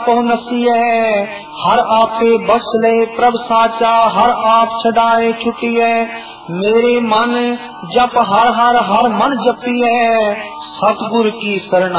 को नसीए। हर आपे बस ले प्रभ साचा, हर आप छदाए छुटिए। मेरे मन जप हर हर हर मन जपिए, सतगुर की शरण